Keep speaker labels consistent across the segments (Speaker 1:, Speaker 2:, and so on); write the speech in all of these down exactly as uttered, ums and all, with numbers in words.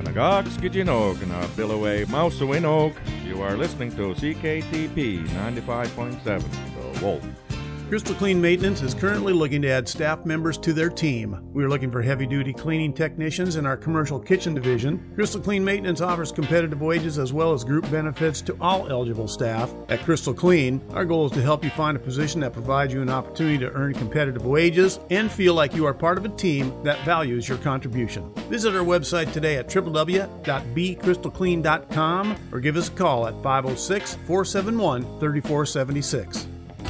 Speaker 1: Nanagak Skijinog na Billaway Mausuinog. You are listening to C K T P ninety-five point seven, The Wolf.
Speaker 2: Crystal Clean Maintenance is currently looking to add staff members to their team. We are looking for heavy-duty cleaning technicians in our commercial kitchen division. Crystal Clean Maintenance offers competitive wages as well as group benefits to all eligible staff. At Crystal Clean, our goal is to help you find a position that provides you an opportunity to earn competitive wages and feel like you are part of a team that values your contribution. Visit our website today at w w w dot b crystal clean dot com or give us a call at five oh six, four seven one, three four seven six.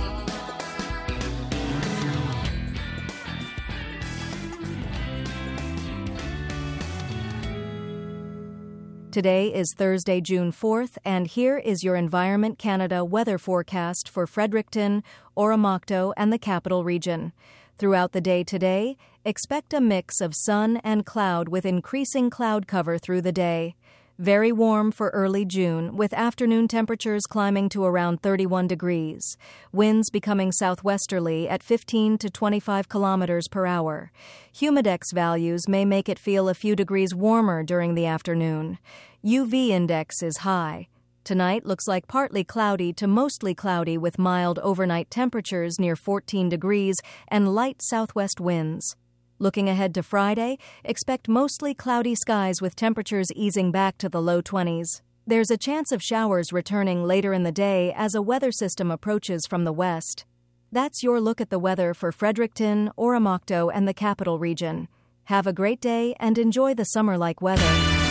Speaker 3: Today is Thursday, June fourth, and here is your Environment Canada weather forecast for Fredericton, Oromocto, and the Capital Region. Throughout the day today, expect a mix of sun and cloud with increasing cloud cover through the day. Very warm for early June, with afternoon temperatures climbing to around thirty-one degrees. Winds becoming southwesterly at fifteen to twenty-five kilometers per hour. Humidex values may make it feel a few degrees warmer during the afternoon. U V index is high. Tonight looks like partly cloudy to mostly cloudy with mild overnight temperatures near fourteen degrees and light southwest winds. Looking ahead to Friday, expect mostly cloudy skies with temperatures easing back to the low twenties. There's a chance of showers returning later in the day as a weather system approaches from the west. That's your look at the weather for Fredericton, Oromocto, and the Capital Region. Have a great day and enjoy the summer-like weather.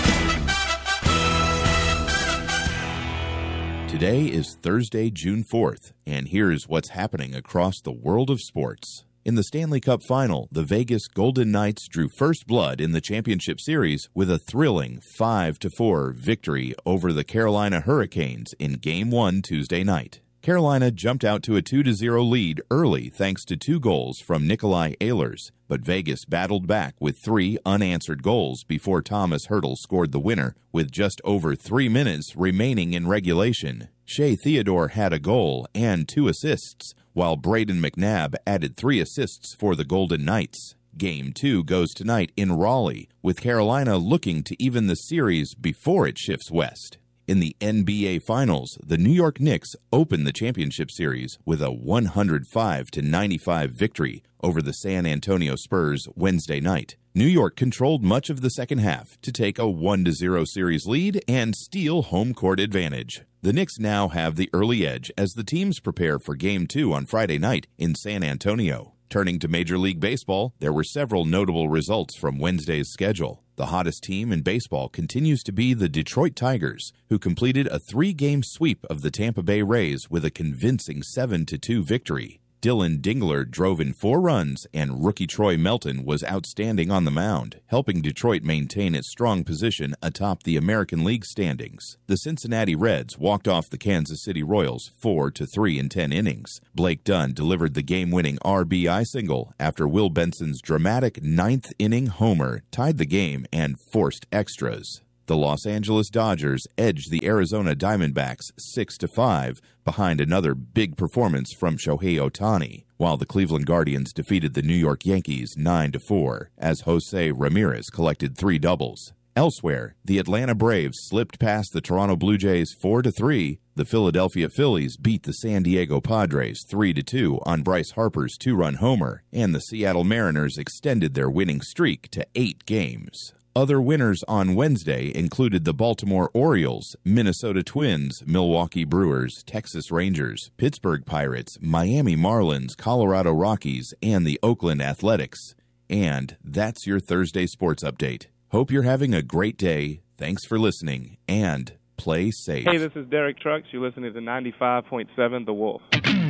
Speaker 4: Today is Thursday, June fourth, and here's what's happening across the world of sports. In the Stanley Cup Final, the Vegas Golden Knights drew first blood in the championship series with a thrilling five to four victory over the Carolina Hurricanes in Game one Tuesday night. Carolina jumped out to a two to zero lead early thanks to two goals from Nikolai Ehlers, but Vegas battled back with three unanswered goals before Thomas Hertl scored the winner with just over three minutes remaining in regulation. Shea Theodore had a goal and two assists, while Braden McNabb added three assists for the Golden Knights. Game two goes tonight in Raleigh, with Carolina looking to even the series before it shifts west. In the N B A Finals, the New York Knicks opened the championship series with a one hundred five to ninety-five victory over the San Antonio Spurs Wednesday night. New York controlled much of the second half to take a one to zero series lead and steal home court advantage. The Knicks now have the early edge as the teams prepare for Game two on Friday night in San Antonio. Turning to Major League Baseball, there were several notable results from Wednesday's schedule. The hottest team in baseball continues to be the Detroit Tigers, who completed a three-game sweep of the Tampa Bay Rays with a convincing seven to two victory. Dylan Dingler drove in four runs, and rookie Troy Melton was outstanding on the mound, helping Detroit maintain its strong position atop the American League standings. The Cincinnati Reds walked off the Kansas City Royals four to three in ten innings. Blake Dunn delivered the game-winning R B I single after Will Benson's dramatic ninth-inning homer tied the game and forced extras. The Los Angeles Dodgers edged the Arizona Diamondbacks six to five behind another big performance from Shohei Ohtani, while the Cleveland Guardians defeated the New York Yankees nine to four as Jose Ramirez collected three doubles. Elsewhere, the Atlanta Braves slipped past the Toronto Blue Jays four to three. The Philadelphia Phillies beat the San Diego Padres three to two on Bryce Harper's two-run homer, and the Seattle Mariners extended their winning streak to eight games. Other winners on Wednesday included the Baltimore Orioles, Minnesota Twins, Milwaukee Brewers, Texas Rangers, Pittsburgh Pirates, Miami Marlins, Colorado Rockies, and the Oakland Athletics. And that's your Thursday Sports Update. Hope you're having a great day. Thanks for listening, and play safe.
Speaker 5: Hey, this is Derek Trucks. You're listening to ninety-five point seven The Wolf.